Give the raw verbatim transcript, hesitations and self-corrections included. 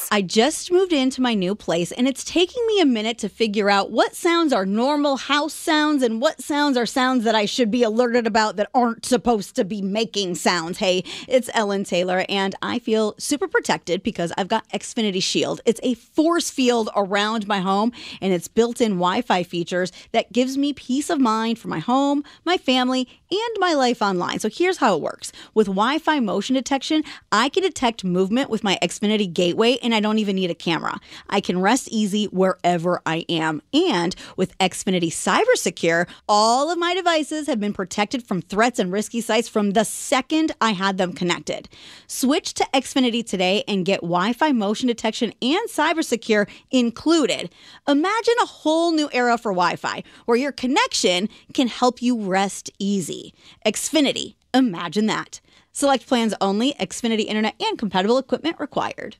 I just moved into my new place, and it's taking me a minute to figure out what sounds are normal house sounds and what sounds are sounds that I should be alerted about that aren't supposed to be making sounds. Hey, it's Ellen Taylor, and I feel super protected because I've got Xfinity Shield. It's a force field around my home, and its built-in Wi-Fi features that gives me peace of mind for my home, my family, and my life online. So here's how it works. With Wi-Fi motion detection, I can detect movement with my Xfinity gateway, and I don't even need a camera. I can rest easy wherever I am. And with Xfinity Cyber Secure, all of my devices have been protected from threats and risky sites from the second I had them connected. Switch to Xfinity today and get Wi-Fi motion detection and Cyber Secure included. Imagine a whole new era for Wi-Fi, where your connection can help you rest easy. Xfinity, imagine that. Select plans only, Xfinity Internet and compatible equipment required.